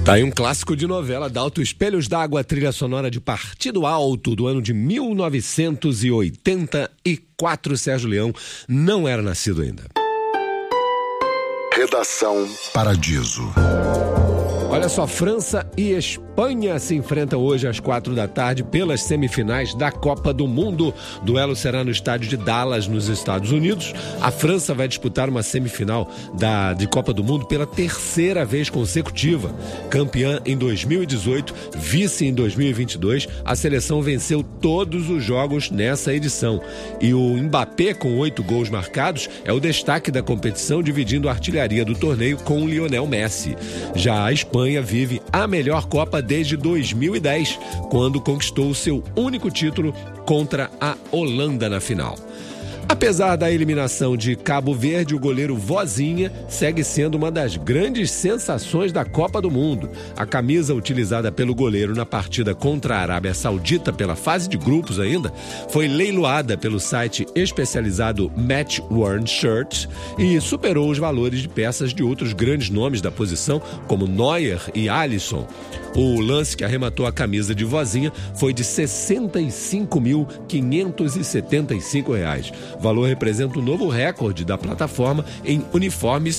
Tá aí um clássico de novela, Dalto, Espelhos d'Água, trilha sonora de Partido Alto, do ano de 1984. Sérgio Leão não era nascido ainda. Redação Paradiso. Olha só, França e Espanha se enfrentam hoje às 4h pelas semifinais da Copa do Mundo. O duelo será no estádio de Dallas, nos Estados Unidos. A França vai disputar uma semifinal de Copa do Mundo pela terceira vez consecutiva. Campeã em 2018, vice em 2022, a seleção venceu todos os jogos nessa edição. E o Mbappé, com 8 gols marcados, é o destaque da competição, dividindo a artilharia do torneio com o Lionel Messi. Já a Espanha vive a melhor Copa desde 2010, quando conquistou o seu único título contra a Holanda na final. Apesar da eliminação de Cabo Verde, o goleiro Vozinha segue sendo uma das grandes sensações da Copa do Mundo. A camisa utilizada pelo goleiro na partida contra a Arábia Saudita, pela fase de grupos ainda, foi leiloada pelo site especializado Match Worn Shirts e superou os valores de peças de outros grandes nomes da posição, como Neuer e Alisson. O lance que arrematou a camisa de Vozinha foi de R$ 65.575. O valor representa um novo recorde da plataforma em uniformes